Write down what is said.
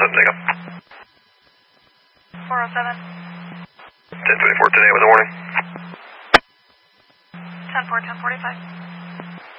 take up. 407. 1024 today with a warning. 10-4, 1045.